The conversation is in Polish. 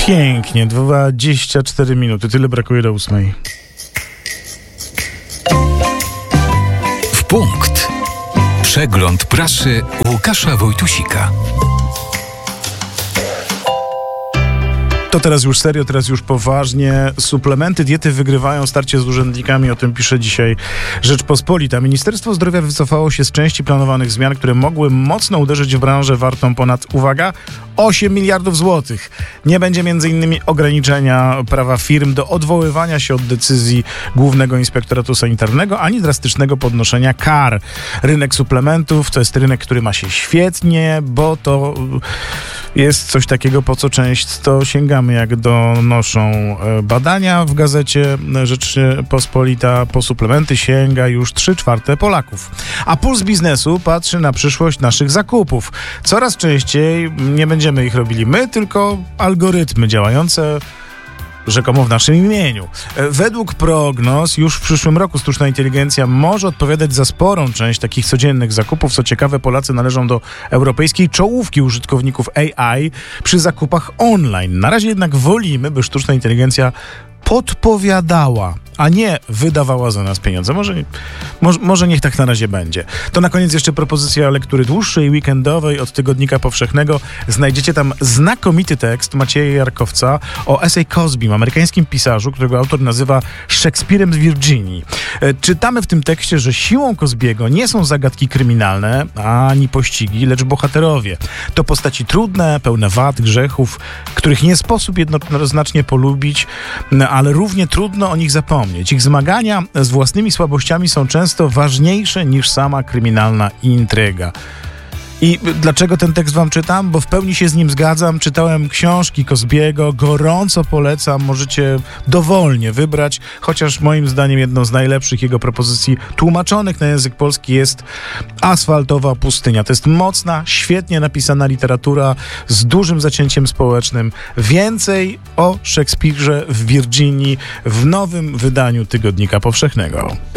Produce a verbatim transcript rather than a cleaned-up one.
Pięknie, dwadzieścia cztery minuty, tyle brakuje do ósmej. W punkt. Przegląd prasy Łukasza Wojtusika. To teraz już serio, teraz już poważnie. Suplementy diety wygrywają starcie z urzędnikami, o tym pisze dzisiaj Rzeczpospolita. Ministerstwo Zdrowia wycofało się z części planowanych zmian, które mogły mocno uderzyć w branżę wartą ponad, uwaga, osiem miliardów złotych. Nie będzie między innymi ograniczenia prawa firm do odwoływania się od decyzji Głównego Inspektoratu Sanitarnego, ani drastycznego podnoszenia kar. Rynek suplementów to jest rynek, który ma się świetnie, bo to jest coś takiego, po co często sięgamy, jak donoszą badania w gazecie Rzeczpospolita. Po suplementy sięga już trzy czwarte Polaków. A Puls Biznesu patrzy na przyszłość naszych zakupów. Coraz częściej nie będziemy ich robili my, tylko algorytmy działające rzekomo w naszym imieniu. Według prognoz już w przyszłym roku sztuczna inteligencja może odpowiadać za sporą część takich codziennych zakupów. Co ciekawe, Polacy należą do europejskiej czołówki użytkowników A I przy zakupach online. Na razie jednak wolimy, by sztuczna inteligencja podpowiadała, a nie wydawała za nas pieniądze. Może, może, może niech tak na razie będzie. To na koniec jeszcze propozycja lektury dłuższej, weekendowej od Tygodnika Powszechnego. Znajdziecie tam znakomity tekst Macieja Jarkowca o S A Cosbym, amerykańskim pisarzu, którego autor nazywa Szekspirem z Virginii. E, czytamy w tym tekście, że siłą Cosby'ego nie są zagadki kryminalne, ani pościgi, lecz bohaterowie. To postaci trudne, pełne wad, grzechów, których nie sposób jednoznacznie polubić, ale równie trudno o nich zapomnieć. Ich zmagania z własnymi słabościami są często ważniejsze niż sama kryminalna intryga. I dlaczego ten tekst wam czytam? Bo w pełni się z nim zgadzam. Czytałem książki Cosby'ego, gorąco polecam. Możecie dowolnie wybrać, chociaż moim zdaniem jedną z najlepszych jego propozycji tłumaczonych na język polski jest Asfaltowa pustynia. To jest mocna, świetnie napisana literatura z dużym zacięciem społecznym. Więcej o Szekspirze w Virginii w nowym wydaniu Tygodnika Powszechnego.